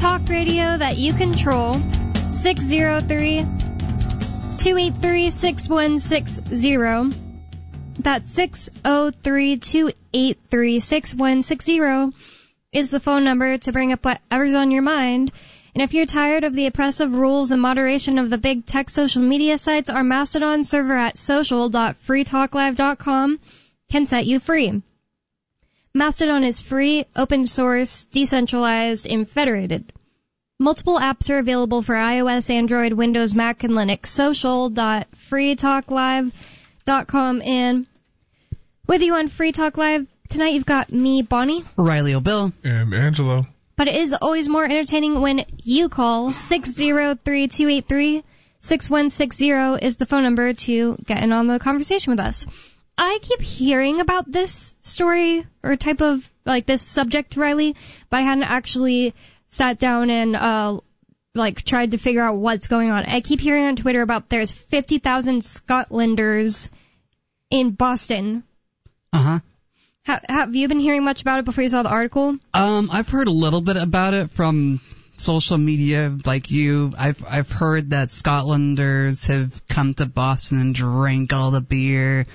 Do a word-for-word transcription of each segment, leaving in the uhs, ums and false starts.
talk radio that you control. six oh three, two eight three, six one six oh. That's six oh three, two eight three, six one six oh is the phone number to bring up whatever's on your mind. And if you're tired of the oppressive rules and moderation of the big tech social media sites, our Mastodon server at social dot free talk live dot com can set you free. Mastodon is free, open source, decentralized, and federated. Multiple apps are available for iOS, Android, Windows, Mac, and Linux. social dot free talk live dot com. And with you on Free Talk Live tonight, you've got me, Bonnie, Riley O'Bill, and Angelo. But it is always more entertaining when you call. six oh three, two eight three, six one six oh is the phone number to get in on the conversation with us. I keep hearing about this story or type of, like, this subject, Riley, but I hadn't actually sat down and, uh, like, tried to figure out what's going on. I keep hearing on Twitter about there's fifty thousand Scotlanders in Boston. Uh-huh. Ha- have you been hearing much about it before you saw the article? Um, I've heard a little bit about it from social media like you. I've I've heard that Scotlanders have come to Boston and drank all the beer.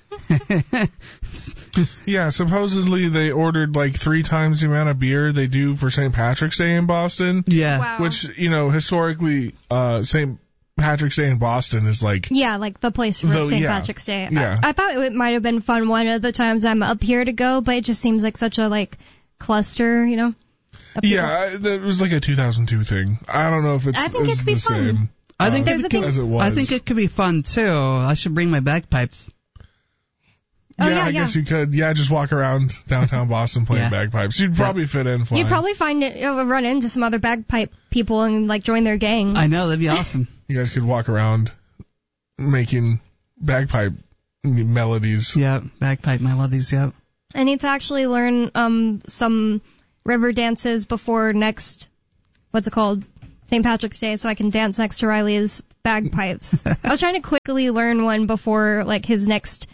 Yeah, supposedly they ordered like three times the amount of beer they do for Saint Patrick's Day in Boston. Yeah. Wow. Which, you know, historically, uh, Saint Patrick's Day in Boston is like... Yeah, like the place for Though, Saint yeah, Patrick's Day. yeah. I, I thought it might have been fun one of the times I'm up here to go, but it just seems like such a, like, cluster, you know? of people. Yeah, I- that was like a two thousand two thing. I don't know if it's, I think it it's could be the fun. same. I think uh, There's it a could, thing- as it was. I think it could be fun too. I should bring my bagpipes. Oh, yeah, yeah, I yeah. guess you could. Yeah, just walk around downtown Boston playing Yeah. bagpipes. You'd probably fit in fine. You'd probably find it, uh, run into some other bagpipe people and, like, join their gang. I know, that'd be awesome. You guys could walk around making bagpipe melodies. Yeah, bagpipe melodies, yep. I need to actually learn um some river dances before next, what's it called, Saint Patrick's Day, so I can dance next to Riley's bagpipes. I was trying to quickly learn one before, like, his next,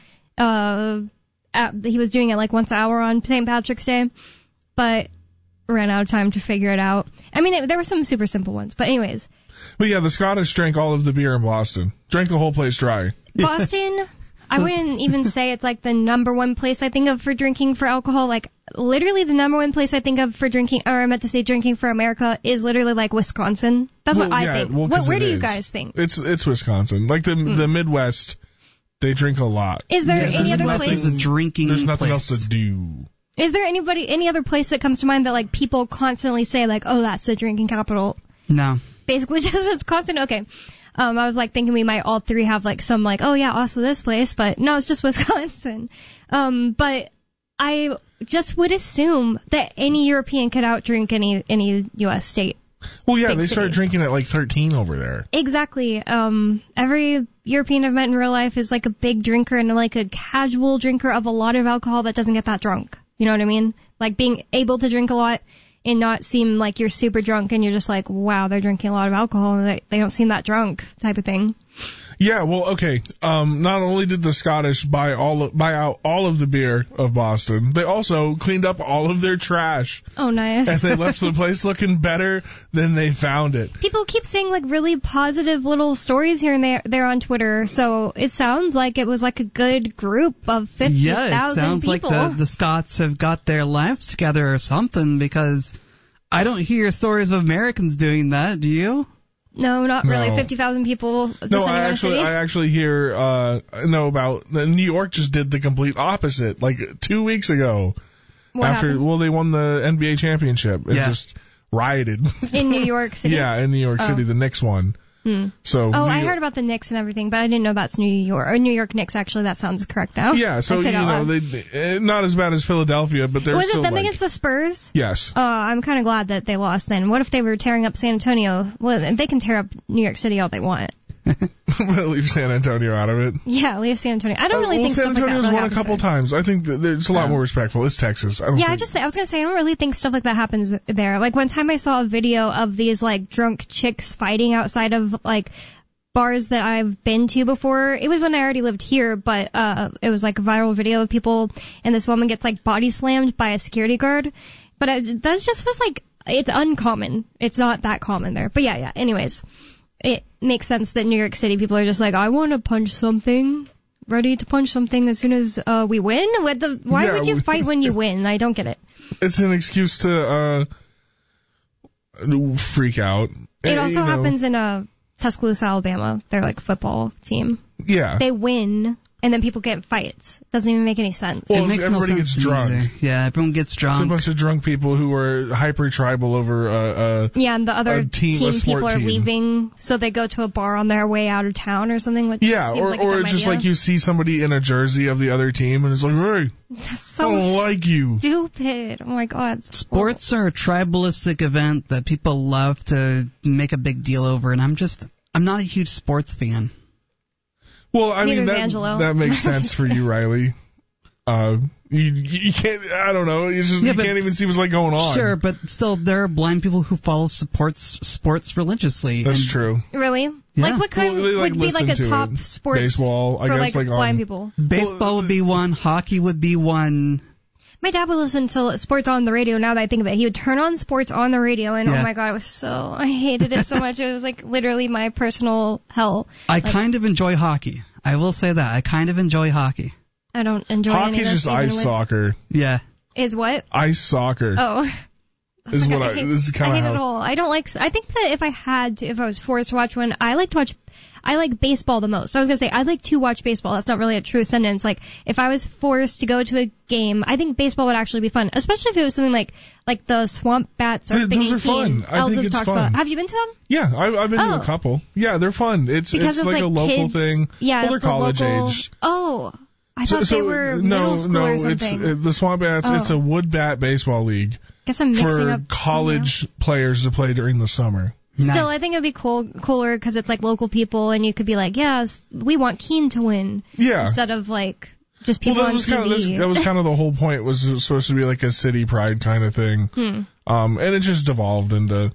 uh, app, he was doing it, like, once an hour on Saint Patrick's Day, but ran out of time to figure it out. I mean, it, there were some super simple ones, but anyways. But yeah, the Scottish drank all of the beer in Boston. Drank the whole place dry. Boston, I wouldn't even say it's like the number one place I think of for drinking for alcohol. Like, literally the number one place I think of for drinking, or I meant to say drinking for America, is literally like Wisconsin. That's Well, what I yeah, think. well, what, 'cause where it do you is. guys think? It's it's Wisconsin. Like the the Midwest, they drink a lot. Is there Yeah, any other Midwest place? is a drinking There's nothing place. else to do. Is there anybody, any other place that comes to mind that like people constantly say like, oh, that's the drinking capital? No. Basically just Wisconsin. Okay. Um, I was like thinking we might all three have like some like, oh yeah, also this place, but no, it's just Wisconsin. Um, but I just would assume that any European could outdrink any any U S state. Well, yeah, Big they city. started drinking at like thirteen over there. Exactly. Um, every European I've met in real life is like a big drinker and like a casual drinker of a lot of alcohol that doesn't get that drunk. You know what I mean? Like being able to drink a lot and not seem like you're super drunk and you're just like, wow, they're drinking a lot of alcohol and they, they don't seem that drunk type of thing. Yeah, well, okay. Um, not only did the Scottish buy all of, buy out all of the beer of Boston, they also cleaned up all of their trash, Oh, and nice. they left the place looking better than they found it. People keep saying like really positive little stories here and there, there on Twitter, so it sounds like it was like a good group of fifty Yeah, it thousand sounds people. like the, the Scots have got their lives together or something, because I don't hear stories of Americans doing that, do you? No, not really. No. fifty thousand people. Is this No, any I other actually, city? I actually hear, uh, know about, New York just did the complete opposite, like two weeks ago. What after, happened? well, they won the N B A championship. It Yeah. just rioted. In New York City? Yeah, in New York Oh. City, the Knicks won. Hmm. So. Oh, New I York- heard about the Knicks and everything, but I didn't know that's New York. Or New York Knicks, actually. That sounds correct now. Yeah, so, I you said it out know, loud. they, eh, not as bad as Philadelphia, but they're Was still it them like, against the Spurs? yes. Oh, I'm kind of glad that they lost then. What if they were tearing up San Antonio? Well, they can tear up New York City all they want. Leave San Antonio out of it. Yeah, leave San Antonio. I don't really well, think San stuff like that Antonio's really won a happens couple there. times. I think that it's a lot Oh. more respectful. It's Texas. I don't Yeah, I think. just I was gonna say I don't really think stuff like that happens there. Like one time I saw a video of these like drunk chicks fighting outside of like bars that I've been to before. It was when I already lived here, but uh it was like a viral video of people and this woman gets like body slammed by a security guard. But I, that just was like it's uncommon. It's not that common there. But yeah, yeah. Anyways, it makes sense that New York City people are just like, I want to punch something. Ready to punch something as soon as uh, we win? What the? Why Yeah, would you we- fight when you win? I don't get it. It's an excuse to uh, freak out. It Eh, also you know. happens in uh, Tuscaloosa, Alabama. They're like football team. Yeah. They win, and then people get in fights. Doesn't even make any sense. Well, It makes no everybody sense gets to me drunk. either. Yeah, everyone gets It's a drunk. bunch of drunk people who are hyper tribal over uh, uh Yeah, and the other a team- a sport people are team. leaving, so they go to a bar on their way out of town or something. Which yeah, seems or like a or dumb it's just idea. like you see somebody in a jersey of the other team and it's like, hey, That's I so don't like you. stupid. Oh my god. Sports are a tribalistic event that people love to make a big deal over, and I'm just, I'm not a huge sports fan. Well, I mean Neither's that Angelo. that makes sense for you, Riley. Uh, you you can't. I don't know. You just Yeah, you but- can't even see what's like going on. Sure, but still, there are blind people who follow sports sports religiously. That's and true. Really? Yeah. Like what kind Well, they, like, would be like a listen to top it. sports Baseball, I for guess, like, like, blind on- people? Baseball would be one, hockey would be one. My dad would listen to sports on the radio. Now that I think of it, he would turn on sports on the radio, and Yeah. oh my god, it was so I hated it so much. It was like literally my personal hell. I Like, kind of enjoy hockey. I will say that. I kind of enjoy hockey. I don't enjoy any Hockey's of just this, even ice with- soccer. Yeah. Is what? Ice soccer Oh. is Like, what I. hate, This is I kind hate of it how. all. I don't like. I think that if I had to, if I was forced to watch one, I like to watch. I like baseball the most. So I was gonna say I like to watch baseball. That's not really a true sentence. Like if I was forced to go to a game, I think baseball would actually be fun, especially if it was something like like the Swamp Bats or Th- Big those are eighteen. fun. I Els think have it's talked fun. About. Have you been to them? Yeah, I, I've been to Oh. a couple. Yeah, they're fun. It's Because it's it's like, a local kids, thing. Yeah, well, it's they're a college local, age. Oh, I thought they were no, middle school no, or it's something. uh, the Swamp Bats. Oh. It's a wood bat baseball league Guess I'm mixing for up college players to play during the summer. Still, Nice. I think it'd be cool, cooler because it's like local people, and you could be like, "Yes, we want Keene to win," Yeah. instead of like just people Well, that on was T V. kind of this, that was kind of the whole point. Was it was supposed to be like a city pride kind of thing, Hmm. um, and it just devolved into,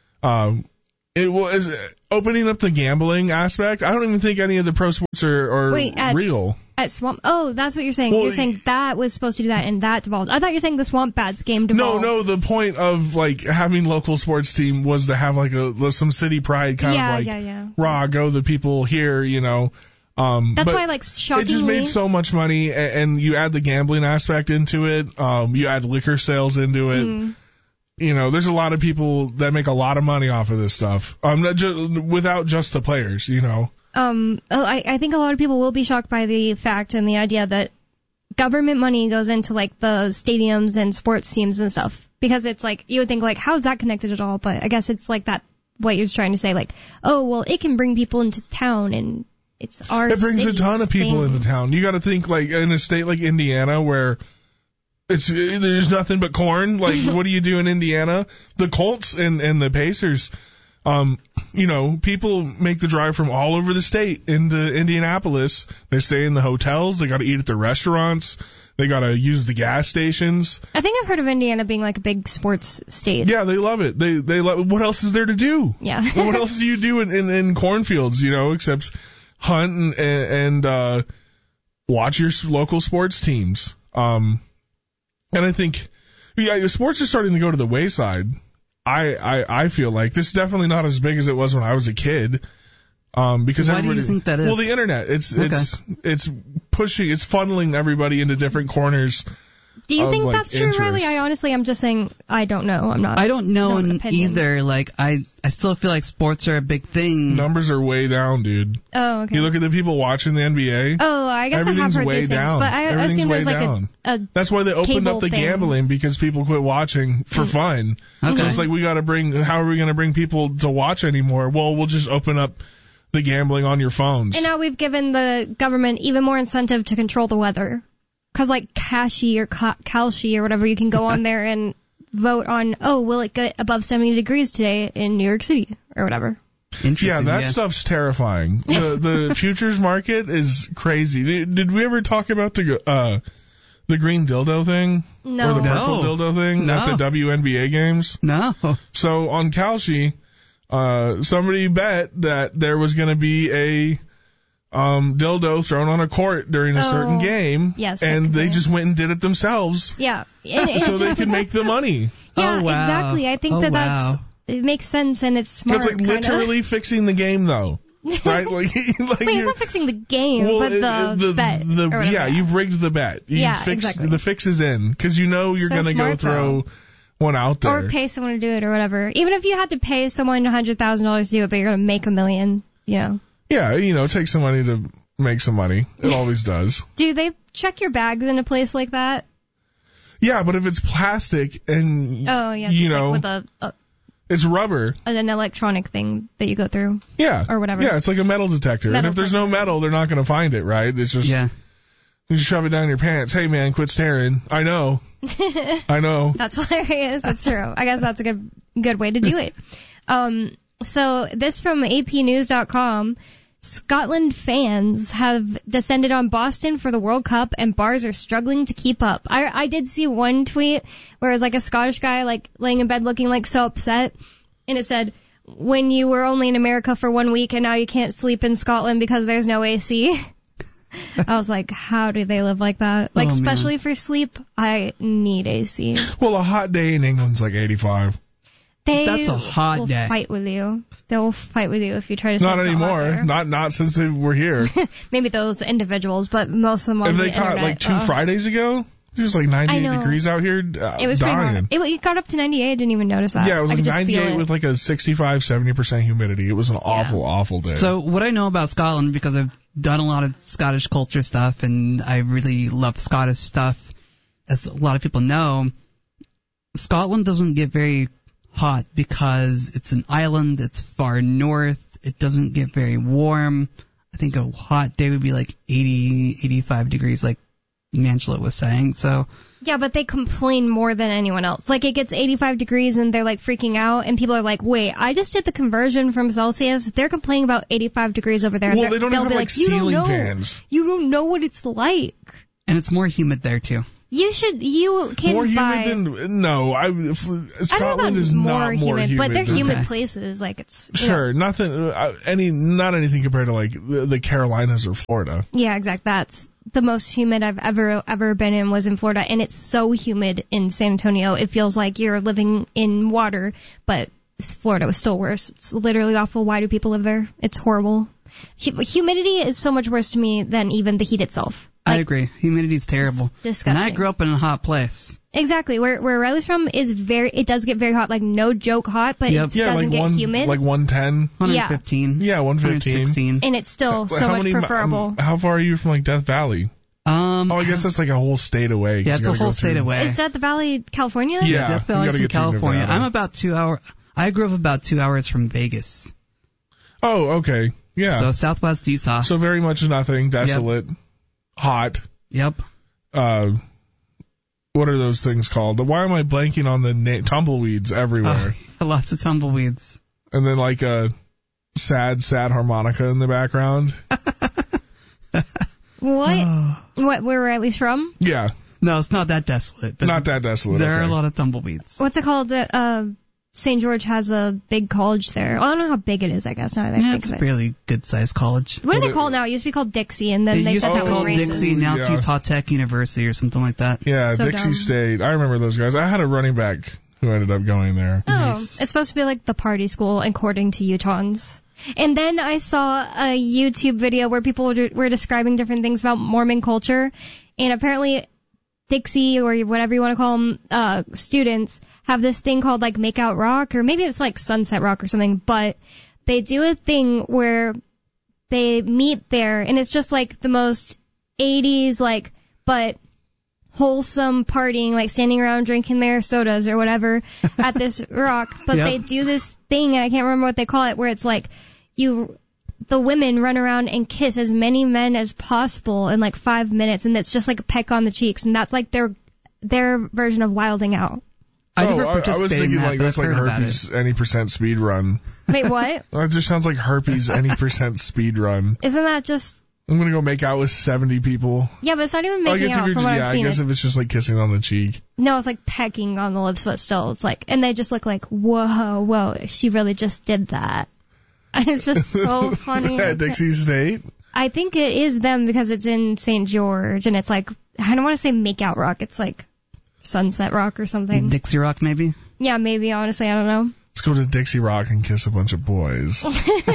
um, it was opening up the gambling aspect. I don't even think any of the pro sports are, are Wait, at- real. At Swamp. Oh, that's what you're saying. Well, you're saying that was supposed to do that, and that devolved. I thought you were saying the Swamp Bats game No, devolved. no. The point of like having local sports team was to have like a some city pride kind Yeah, of like yeah, yeah. raw go the people here, you know. Um, That's but why, like, it shockingly. just made so much money, and, and you add the gambling aspect into it. Um, you add liquor sales into it. Mm. You know, there's a lot of people that make a lot of money off of this stuff. Um, not ju- without just the players, you know. Um, oh, I, I think a lot of people will be shocked by the fact and the idea that government money goes into like the stadiums and sports teams and stuff, because it's like you would think like how's that connected at all, but I guess it's like that what you're trying to say, like, oh well, it can bring people into town and it's our It brings a city's ton of people thing. into town. You got to think like in a state like Indiana where it's there's nothing but corn. Like, what do you do in Indiana? The Colts and and the Pacers. Um, you know, people make the drive from all over the state into Indianapolis. They stay in the hotels. They got to eat at the restaurants. They got to use the gas stations. I think I've heard of Indiana being like a big sports state. Yeah, they love it. They they love. What else is there to do? Yeah. What else do you do in, in, in cornfields? You know, except hunt and and uh, watch your local sports teams. Um, and I think, yeah, sports are starting to go to the wayside. I, I, I feel like this is definitely not as big as it was when I was a kid. Um, because Why do you everybody, think that is? well, the internet, it's, Okay. it's, it's pushing, it's funneling everybody into different corners. Do you of, think like, that's true, interest. Riley? I honestly, I'm just saying I don't know. I'm not. I don't know not an in opinion. either. Like, I, I still feel like sports are a big thing. Numbers are way down, dude. Oh, okay. You look at the people watching the N B A. oh, I guess I have Everything's heard way these things, down. but I Everything's assume there's way like down. a, a That's why they opened cable up the thing. gambling, because people quit watching for fun. Okay. So it's like, we got to bring, how are we going to bring people to watch anymore? Well, we'll just open up the gambling on your phones. And now we've given the government even more incentive to control the weather. Cause like Kashi or Ka- Kalshi or whatever, you can go on there and vote on, oh, will it get above seventy degrees today in New York City or whatever. Interesting. Yeah, that yeah. stuff's terrifying. The, the futures market is crazy. Did, did we ever talk about the uh, the green dildo thing? No. Or the purple No. dildo thing No. at the W N B A games? No. So on Kalshi, uh, somebody bet that there was going to be a um, dildo thrown on a court during a Oh, certain game, yes, and they technically. just went and did it themselves Yeah. And, and so it they just- could make the money. Yeah, Oh, wow. exactly. I think Oh, that wow. that's it makes sense and it's smart. It's like kinda. literally fixing the game, though. Right? Like, like Wait, it's you're- not fixing the game, well, but it- the, it- the, bet. the or whatever, yeah, you've rigged the bet. You Yeah, fixed, exactly. The fix is in because you know you're So gonna go smart, throw though. one out there. Or pay someone to do it or whatever. Even if you had to pay someone one hundred thousand dollars to do it, but you're going to make a million, you know. Yeah, you know, take some money to make some money. It always does. Do they check your bags in a place like that? Yeah, but if it's plastic and Oh, yeah, you just know like with a, a it's rubber, an electronic thing that you go through. yeah, Or whatever. Yeah, it's like a metal detector. Metal and if there's no detector. metal, they're not going to find it, right? It's just Yeah. you just shove it down your pants. Hey, man, quit staring. I know. I know. That's hilarious. That's true. I guess that's a good good way to do it. Um, so this from A P news dot com. Scotland fans have descended on Boston for the World Cup, and bars are struggling to keep up. I, I did see one tweet where it was like a Scottish guy like laying in bed looking like so upset, and it said, "When you were only in America for one week and now you can't sleep in Scotland because there's no A C." I was like, how do they live like that? Like, Oh, man. especially for sleep, I need A C. Well, a hot day in England's like eighty-five. They That's a hot will day. fight with you. They will fight with you if you try to. say Not it's hot anymore. there. Not not since they were here. Maybe those individuals, but most of them on If the they caught internet. like two uh, Fridays ago, it was like I ninety-eight know. degrees out here. Uh, It was pretty dying. hot. It, it got up to ninety-eight. I didn't even notice that. Yeah, it was I like could just feel ninety-eight it. with like a sixty-five, seventy percent humidity. It was an awful, awful day. So what I know about Scotland, because I've done a lot of Scottish culture stuff and I really love Scottish stuff, as a lot of people know, Scotland doesn't get very hot because it's an island, it's far north, it doesn't get very warm. I think a hot day would be like eighty, eighty-five degrees, like Angela was saying. So Yeah, but they complain more than anyone else. Like, it gets eighty-five degrees and they're like freaking out, and people are like, wait, I just did the conversion from Celsius. They're complaining about eighty-five degrees over there. well, They're- they don't they'll have be like, like, you don't ceiling know. fans. You don't know what it's like. and it's more humid there too. You should, you can More buy. humid than no. I f- I don't know Scotland about is more not more humid, but they're than- humid Okay. places. Like, it's you know. Sure, nothing. Uh, any, not anything compared to like the, the Carolinas or Florida. Yeah, exactly. That's the most humid I've ever ever been in was in Florida, and it's so humid in San Antonio. It feels like you're living in water, but Florida was still worse. It's literally awful. Why do people live there? It's horrible. Hu- humidity is so much worse to me than even the heat itself. I Like, agree. Humidity's terrible. disgusting. And I grew up in a hot place. Exactly. Where where Riley's from is very. It does get very hot, like no joke hot, but Yep. it Yeah, doesn't like get one, humid, like one ten. one fifteen. Yeah, one fifteen. one sixteen. and it's still so how much many, mi- preferable. um, how far are you from like Death Valley? Um, Oh, I guess that's like a whole state away. 'cause yeah, you it's a gotta whole go state through- away. Is that the Valley, California? Yeah, Death you Valley's gotta in get through California. Nevada. I'm about two hour. I grew up about two hours from Vegas. Oh, okay. Yeah. So So, Southwest Utah. very much nothing. Desolate. Hot. Yep. Uh, what are those things called? Why am I blanking on the na- tumbleweeds everywhere? Oh, lots of tumbleweeds. And then like a sad, sad harmonica in the background. What? What? Where we're at least from? Yeah. No, it's not that desolate. But Not that desolate. There are okay. a lot of tumbleweeds. What's it called? The, uh, Saint George has a big college there. I don't know how big it is, I guess, now that I Yeah, think it's of a it. fairly good sized college. What do Well, they call it now? It used to be called Dixie, and then It they used said to be that was called racist. Dixie, now it's Yeah. Utah Tech University or something like that. Yeah, So Dixie dumb. State. I remember those guys. I had a running back who ended up going there. Oh, Nice. it's supposed to be like the party school, according to Utahns. And then I saw a YouTube video where people were, were describing different things about Mormon culture, and apparently Dixie, or whatever you want to call them, uh, students have this thing called like Make Out Rock, or maybe it's like Sunset Rock or something, but they do a thing where they meet there, and it's just like the most eighties, like, but wholesome partying, like standing around drinking their sodas or whatever at this rock. But Yep. they do this thing, and I can't remember what they call it, where it's like you, the women run around and kiss as many men as possible in like five minutes, and it's just like a peck on the cheeks, and that's like their their version of wilding out. I oh, never I, I was participated thinking in that, like but that's I've like heard about herpes any percent speed run. Wait, what? That just sounds like herpes any percent speed run. Isn't that just? I'm gonna go make out with seventy people. Yeah, but it's not even Oh, I making guess if out you're from just, what yeah, I've I seen. guess It. if it's just like kissing on the cheek. No, it's like pecking on the lips, but still, it's like, and they just look like, whoa, whoa, she really just did that. And it's just so funny. At Dixie State. I think it is them because it's in Saint George, and it's like, I don't want to say Make Out Rock, it's like Sunset Rock or something. Dixie Rock, maybe? Yeah, maybe, honestly, I don't know. Let's go to Dixie Rock and kiss a bunch of boys.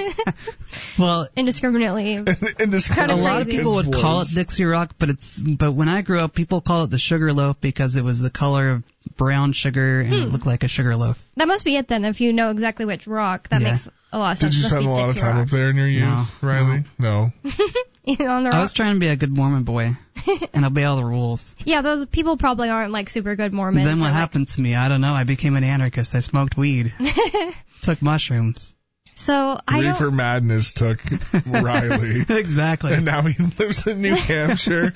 Well, Indiscriminately. Indiscriminately a lot of kiss people would boys. call it Dixie Rock, but it's but when I grew up, people call it the sugar loaf because it was the color of brown sugar and Hmm. it looked like a sugar loaf. That must be it then, if you know exactly which rock. That Yeah. makes a lot of sense. Did you Must spend be a lot of Dixie time Rock. up there in your youth, No, Riley? No. On the I rock. was trying to be a good Mormon boy and obey all the rules. Yeah, those people probably aren't like super good Mormons. Then what or, like- happened to me? I don't know. I became an anarchist. I smoked weed, took mushrooms. So I don't. Reefer Madness took Riley. Exactly. And now he lives in New Hampshire.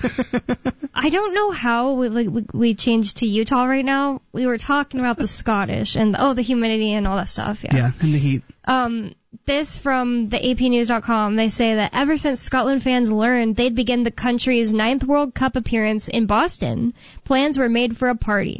I don't know how we, like, we we changed to Utah right now. We were talking about the Scottish and oh the humidity and all that stuff. Yeah. Yeah, in the heat. Um, this from the A P news dot com. They say that ever since Scotland fans learned they'd begin the country's ninth World Cup appearance in Boston, plans were made for a party.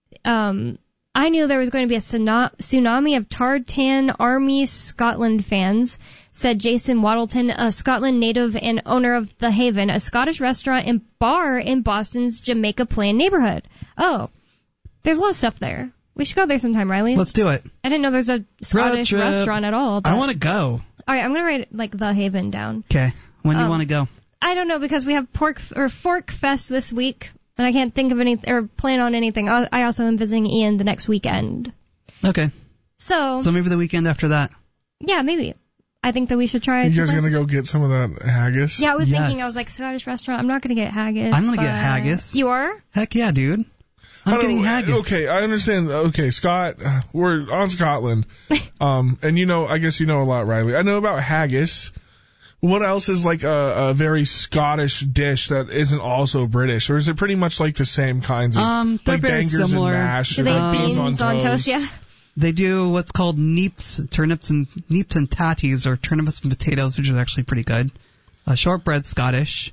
Um, I knew there was going to be a tsuna- tsunami of tartan Army Scotland fans, said Jason Waddleton, a Scotland native and owner of The Haven, a Scottish restaurant and bar in Boston's Jamaica Plain neighborhood. Oh, there's a lot of stuff there. We should go there sometime, Riley. Let's do it. I didn't know there's a Scottish trip. restaurant at all. But... I want to go. All right, I'm gonna write like The Haven down. Okay. When do you Um, want to go? I don't know because we have pork or Fork Fest this week, and I can't think of any or plan on anything. I I also am visiting Ian the next weekend. Okay. So, So maybe the weekend after that. yeah, maybe. I think that we should try. You two guys places. gonna go get some of that haggis? Yeah, I was Yes. thinking. I was like Scottish restaurant. I'm not gonna get haggis. I'm gonna get but- haggis. You are? Heck yeah, dude. I I'm don't- getting haggis. Okay, I understand. Okay, Scott, we're on Scotland. Um, and you know, I guess you know a lot, Riley. I know about haggis. What else is like a, a very Scottish dish that isn't also British? Or is it pretty much like the same kinds of, Um, they're like very dangers similar. and mash Do and they like have beans, beans on toast? Yeah. They do what's called neeps, turnips and neeps and tatties, or turnips and potatoes, which is actually pretty good. Uh, shortbread Scottish.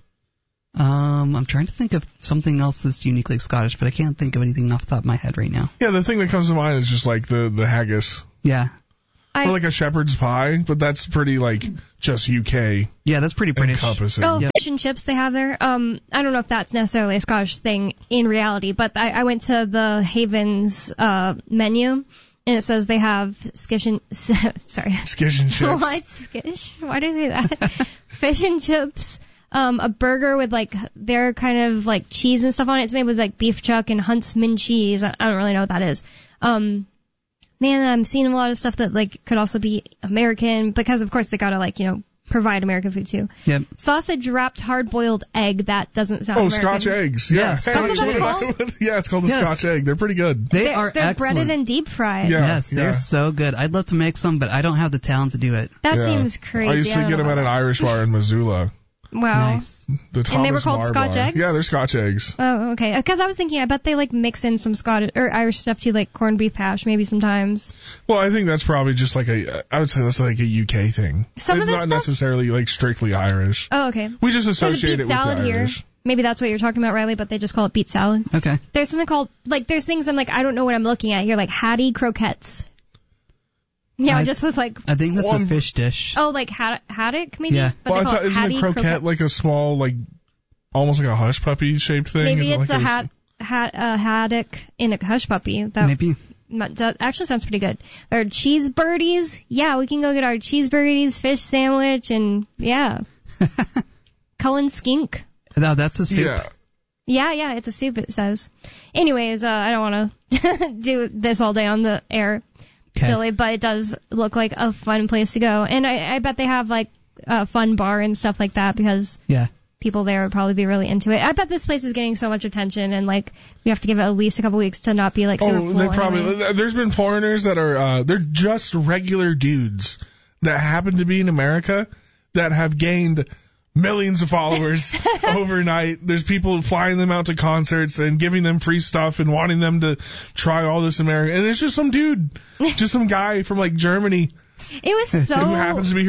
Um, I'm trying to think of something else that's uniquely Scottish, but I can't think of anything off the top of my head right now. Yeah, the thing that comes to mind is just like the, the haggis. Yeah. I, Or like a shepherd's pie, but that's pretty like just U K Yeah, that's pretty British. encompassing. Oh, Yep. fish and chips they have there. Um, I don't know if that's necessarily a Scottish thing in reality, but I, I went to the Haven's uh, menu, and it says they have skish and sorry, Skish and chips. what skish? Why do they say that? Fish and chips. Um, a burger with like their kind of like cheese and stuff on it. It's made with like beef chuck and Huntsman cheese. I I don't really know what that is. Um, man, I'm seeing a lot of stuff that like could also be American because of course they gotta like you know provide American food too. Yep. Sausage wrapped hard boiled egg. That doesn't sound Oh, American. Scotch eggs. Yeah. Yes. That's what that's called? Yeah, it's called the Yes. Scotch egg. They're pretty good. They They're, are they're excellent. breaded and deep fried. Yeah. Yes, they're yeah. so good. I'd love to make some, but I don't have the talent to do it. That Yeah. seems crazy. I used to don't get know them at about an Irish bar in Missoula. that. Wow. Nice. The Thomas And they were called Marr Scotch bar. eggs? Yeah, they're Scotch eggs. Oh, okay. Because I was thinking, I bet they like mix in some Scottish or Irish stuff too, like corned beef hash, maybe sometimes. Well, I think that's probably just like a, I would say that's like a U K thing. Some it's of this not stuff- necessarily like strictly Irish. Oh, okay. We just There's a associate beet it with the salad here. Irish. Maybe that's what you're talking about, Riley, but they just call it beet salad. Okay. There's something called, like, there's things I'm like, I don't know what I'm looking at here, like Hattie croquettes. Yeah, I, I- just was like, I think that's Well, a fish dish. oh, like had- haddock, maybe? Yeah. But Well, I they call thought, it isn't Hattie a croquette croquettes. like a small, like, almost like a hush puppy shaped thing? Maybe Is it it's like a hat, hat, uh, haddock in a hush puppy. That, Maybe. That actually sounds pretty good. Or cheese birdies. Yeah, we can go get our cheese birdies, fish sandwich, and yeah. Cullen skink. No, that's a soup. Yeah. Yeah, yeah, it's a soup, it says. Anyways, uh, I don't want to do this all day on the air. Okay. Silly, but it does look like a fun place to go. And I, I bet they have like a fun bar and stuff like that because Yeah. people there would probably be really into it. I bet this place is getting so much attention and like we have to give it at least a couple weeks to not be like super Oh, full they probably, anyway. there's been foreigners that are, uh, they're just regular dudes that happen to be in America that have gained millions of followers overnight. There's people flying them out to concerts and giving them free stuff and wanting them to try all this American. And it's just some dude, just some guy from like Germany It was so who happens to be